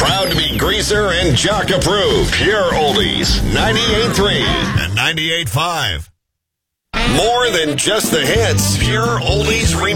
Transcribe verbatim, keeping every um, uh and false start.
Proud to be Greaser and Jock approved. Pure Oldies, ninety-eight point three and ninety-eight point five. More than just the hits, Pure Oldies